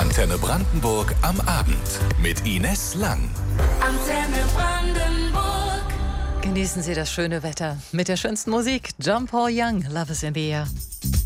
Antenne Brandenburg am Abend mit Ines Lang. Antenne Brandenburg. Genießen Sie das schöne Wetter mit der schönsten Musik. John Paul Young, Love is in the Air.